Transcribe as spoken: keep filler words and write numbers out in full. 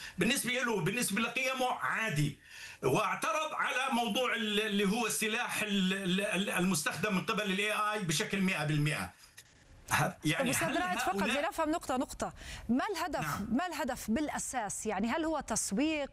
بالنسبه له بالنسبه لقيمه عادي. واعترض على موضوع اللي هو السلاح المستخدم من قبل الاي اي بشكل مئة بالمئة. يعني أستاذ رائد فقط لنفهم نقطة نقطة، ما الهدف؟ نعم. ما الهدف بالأساس؟ يعني هل هو تسويق